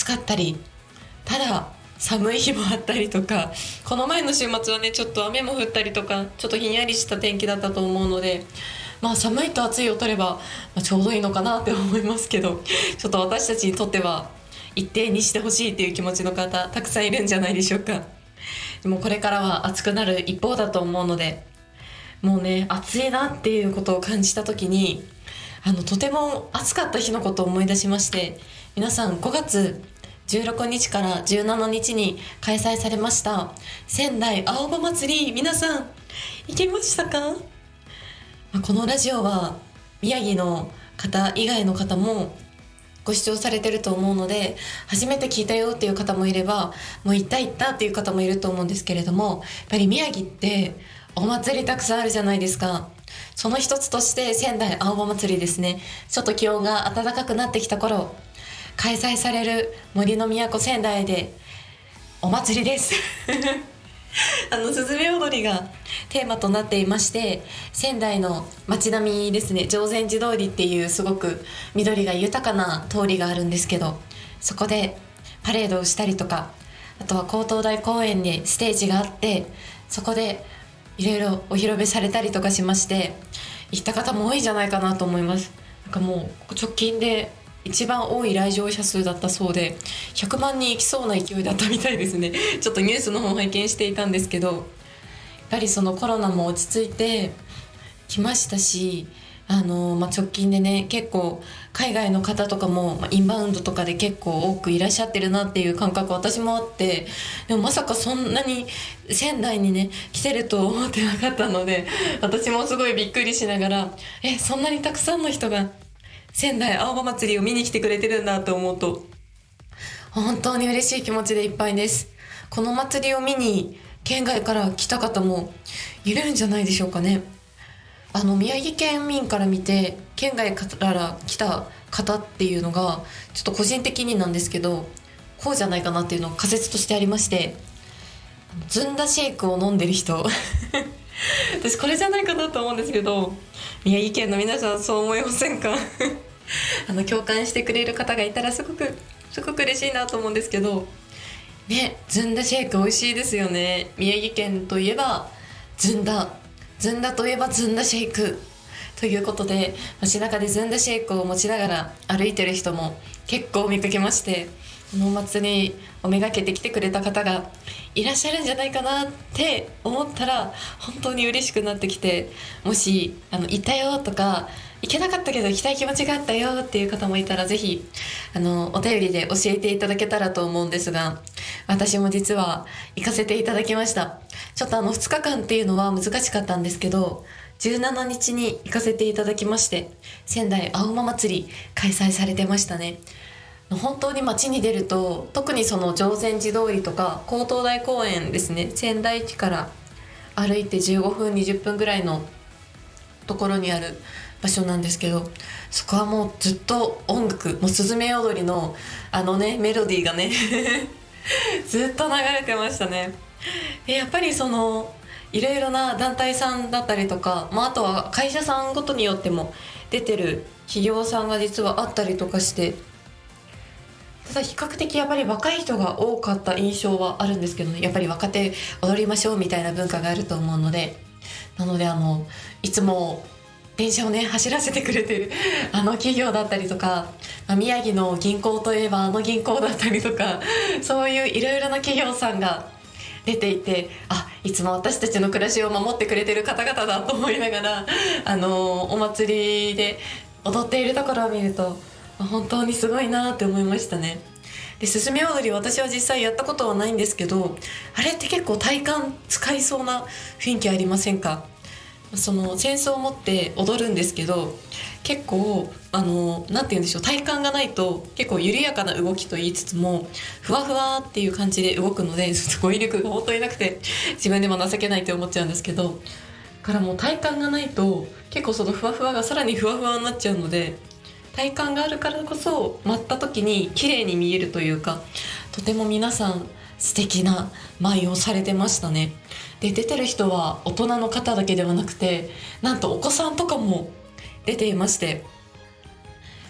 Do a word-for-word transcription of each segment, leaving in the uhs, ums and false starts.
暑かったり、ただ寒い日もあったりとか、この前の週末はねちょっと雨も降ったりとか、ちょっとひんやりした天気だったと思うので、まあ寒いと暑いを取れば、まあ、ちょうどいいのかなって思いますけど、ちょっと私たちにとっては一定にしてほしいっていう気持ちの方たくさんいるんじゃないでしょうか。でもこれからは暑くなる一方だと思うので、もうね暑いなっていうことを感じた時に、あのとても暑かった日のことを思い出しまして、皆さんごがつじゅうろくにちからじゅうしちにちに開催されました仙台青葉祭り、皆さん行けましたか？このラジオは宮城の方以外の方もご視聴されてると思うので、初めて聞いたよっていう方もいれば、もう行った行ったっていう方もいると思うんですけれども、やっぱり宮城ってお祭りたくさんあるじゃないですか。その一つとして仙台青葉祭りですね。ちょっと気温が暖かくなってきた頃、開催される森の都仙台でお祭りですあのすずめ踊りがテーマとなっていまして、仙台の街並みですね、定禅寺通りっていうすごく緑が豊かな通りがあるんですけど、そこでパレードをしたりとか、あとは高等大公園にステージがあって、そこでいろいろお披露目されたりとかしまして、行った方も多いんじゃないかなと思います。なんかもう直近で一番多い来場者数だったそうで、ひゃくまんにん行きそうな勢いだったみたいですね。ちょっとニュースの方を拝見していたんですけど、やっぱりそのコロナも落ち着いてきましたし、あの、まあ、直近でね結構海外の方とかも、まあ、インバウンドとかで結構多くいらっしゃってるなっていう感覚私もあって、でもまさかそんなに仙台にね来てると思ってなかったので、私もすごいびっくりしながら、えそんなにたくさんの人が仙台青葉祭りを見に来てくれてるんだと思うと、本当に嬉しい気持ちでいっぱいです。この祭りを見に県外から来た方もいるんじゃないでしょうかね。あの宮城県民から見て県外から来た方っていうのがちょっと個人的になんですけど、こうじゃないかなっていうのが仮説としてありまして、ずんだシェイクを飲んでる人私これじゃないかなと思うんですけど、宮城県の皆さんそう思いませんかあの共感してくれる方がいたらすごくすごく嬉しいなと思うんですけどね。ずんだシェイク美味しいですよね。宮城県といえばずんだ、ずんだといえばずんだシェイクということで、街中でずんだシェイクを持ちながら歩いてる人も結構見かけまして、このお祭りをめがけて来てくれた方がいらっしゃるんじゃないかなって思ったら本当に嬉しくなってきて、もしあの行ったよとか行けなかったけど行きたい気持ちがあったよっていう方もいたら、ぜひあのお便りで教えていただけたらと思うんですが、私も実は行かせていただきました。ちょっとあのふつかかんっていうのは難しかったんですけど、じゅうしちにちに行かせていただきまして、仙台青葉祭り開催されてましたね。本当に街に出ると、特にその定禅寺通りとか高等大公園ですね、仙台駅から歩いてじゅうごふんにじゅっぷんぐらいのところにある場所なんですけど、そこはもうずっと音楽、もうすずめ踊りのあのねメロディーがねずっと流れてましたね。でやっぱりそのいろいろな団体さんだったりとか、まあ、あとは会社さんごとによっても出てる企業さんが実はあったりとかして、ただ比較的やっぱり若い人が多かった印象はあるんですけどね。やっぱり若手踊りましょうみたいな文化があると思うので、なのであのいつも電車をね走らせてくれてるあの企業だったりとか、まあ、宮城の銀行といえばあの銀行だったりとか、そういういろいろな企業さんが出ていて、あ、いつも私たちの暮らしを守ってくれてる方々だと思いながら、あのお祭りで踊っているところを見ると本当にすごいなって思いましたね。で、すすめ踊り私は実際やったことはないんですけど、あれって結構体幹使いそうな雰囲気ありませんか？その扇子を持って踊るんですけど、結構あのなんて言うんでしょう、体幹がないと結構緩やかな動きと言いつつもふわふわっていう感じで動くので、語彙力が本当になくて自分でも情けないって思っちゃうんですけど、からもう体幹がないと結構そのふわふわがさらにふわふわになっちゃうので、体幹があるからこそ舞った時に綺麗に見えるというか、とても皆さん素敵な舞をされてましたね。で、出てる人は大人の方だけではなくて、なんとお子さんとかも出ていまして、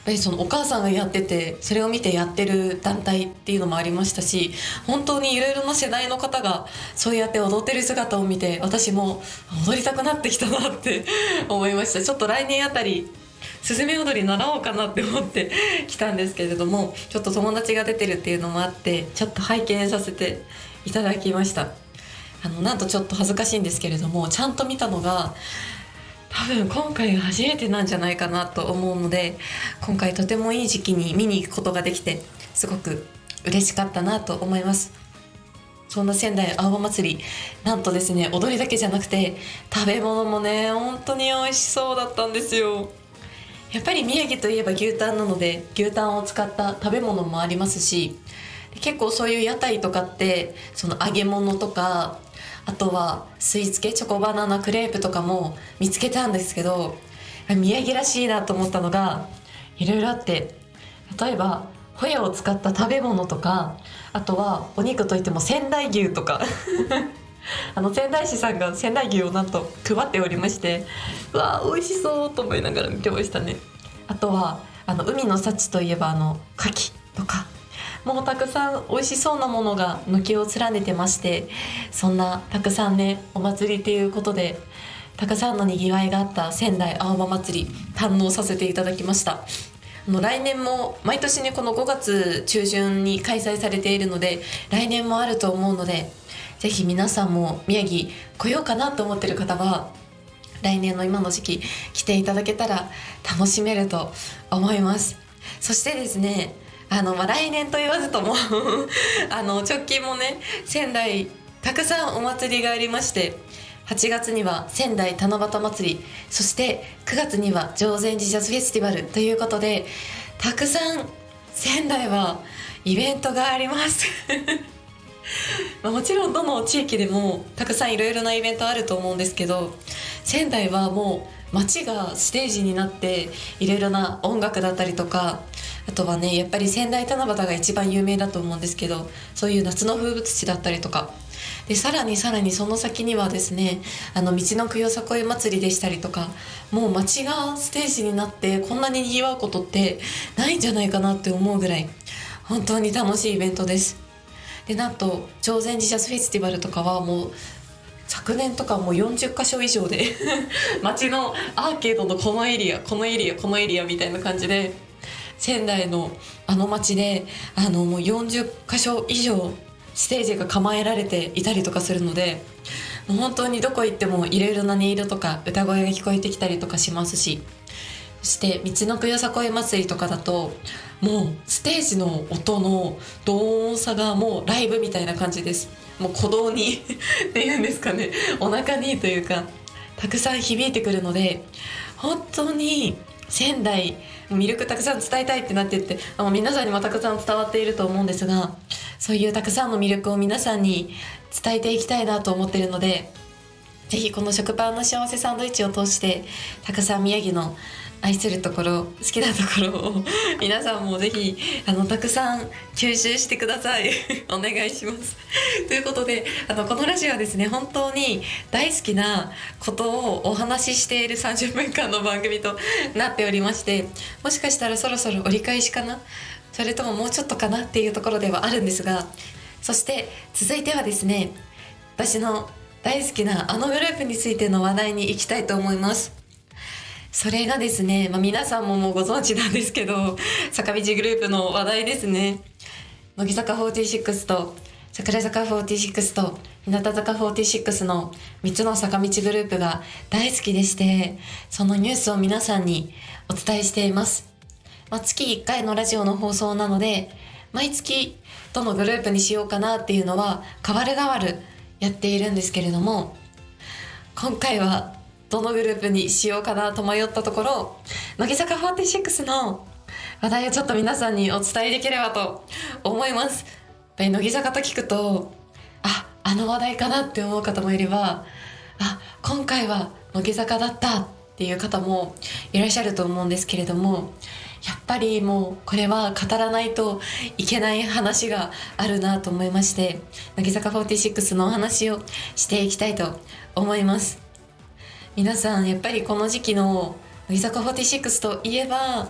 ぱりそのお母さんがやっててそれを見てやってる団体っていうのもありましたし、本当にいろいろな世代の方がそうやって踊ってる姿を見て私も踊りたくなってきたなって思いました。ちょっと来年あたりすずめ踊り習おうかなって思ってきたんですけれども、ちょっと友達が出てるっていうのもあってちょっと拝見させていただきました。あのなんとちょっと恥ずかしいんですけれども、ちゃんと見たのが多分今回が初めてなんじゃないかなと思うので、今回とてもいい時期に見に行くことができてすごく嬉しかったなと思います。そんな仙台青葉祭り、なんとですね、踊りだけじゃなくて食べ物もね本当に美味しそうだったんですよ。やっぱり宮城といえば牛タンなので牛タンを使った食べ物もありますし、結構そういう屋台とかってその揚げ物とか、あとはスイーツ系チョコバナナクレープとかも見つけたんですけど、宮城らしいなと思ったのがいろいろあって、例えばホヤを使った食べ物とか、あとはお肉といっても仙台牛とかあの仙台市さんが仙台牛をなんと配っておりまして、うわー美味しそうと思いながら見てましたね。あとはあの海の幸といえばあの牡蠣とか、もうたくさん美味しそうなものが軒を連ねてまして、そんなたくさんねお祭りということでたくさんのにぎわいがあった仙台青葉祭り堪能させていただきました。あの来年も毎年ねこのごがつ中旬に開催されているので、来年もあると思うので、ぜひ皆さんも宮城来ようかなと思ってる方は来年の今の時期来ていただけたら楽しめると思います。そしてですね、あの、まあ、来年と言わずともあの直近もね仙台たくさんお祭りがありまして、はちがつには仙台七夕祭り、そしてくがつには定禅寺ジャズフェスティバルということで、たくさん仙台はイベントがありますまあもちろんどの地域でもたくさんいろいろなイベントあると思うんですけど、仙台はもう街がステージになっていろいろな音楽だったりとか、あとはねやっぱり仙台七夕が一番有名だと思うんですけど、そういう夏の風物詩だったりとかで、さらにさらにその先にはですね、あの道のくよさこい祭りでしたりとか、もう街がステージになってこんなに賑わうことってないんじゃないかなって思うぐらい本当に楽しいイベントです。でなんと定禅寺ジャズフェスティバルとかはもう昨年とかもうよんじゅっかしょ以上で街のアーケードのこのエリアこのエリアこのエリアみたいな感じで、仙台のあの街であのもうよんじゅっかしょ以上ステージが構えられていたりとかするので、もう本当にどこ行ってもいろいろな音色とか歌声が聞こえてきたりとかしますし、そして道のくよさこい祭りとかだともうステージの音の同音差がもうライブみたいな感じです。もう鼓動にっていうんですかね、お腹にというかたくさん響いてくるので、本当に仙台魅力たくさん伝えたいってなってって、あの皆さんにもたくさん伝わっていると思うんですが、そういうたくさんの魅力を皆さんに伝えていきたいなと思っているので、ぜひこの食パンの幸せサンドイッチを通してたくさん宮城の愛するところ好きなところを皆さんもぜひあのたくさん吸収してくださいお願いしますということで、あのこのラジオはですね本当に大好きなことをお話ししているさんじゅっぷんかんの番組となっておりまして、もしかしたらそろそろ折り返しかな、それとももうちょっとかなっていうところではあるんですが、そして続いてはですね、私の大好きなあのグループについての話題に行きたいと思います。それがですね、まあ、皆さんももうご存知なんですけど、坂道グループの話題ですね。乃木坂フォーティーシックスと櫻坂フォーティーシックスと日向坂フォーティーシックスのみっつの坂道グループが大好きでして、そのニュースを皆さんにお伝えしています。まあ、月いっかいのラジオの放送なので、毎月どのグループにしようかなっていうのは変わる変わるやっているんですけれども、今回はどのグループにしようかなと迷ったところ、乃木坂フォーティーシックスの話題をちょっと皆さんにお伝えできればと思います。やっぱり乃木坂と聞くと、あ、あの話題かなって思う方もいれば、あ、今回は乃木坂だったっていう方もいらっしゃると思うんですけれども、やっぱりもうこれは語らないといけない話があるなと思いまして、乃木坂フォーティーシックスのお話をしていきたいと思います。皆さんやっぱりこの時期の乃木坂フォーティーシックスといえば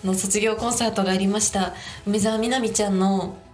の卒業コンサートがありました。梅澤美波ちゃんの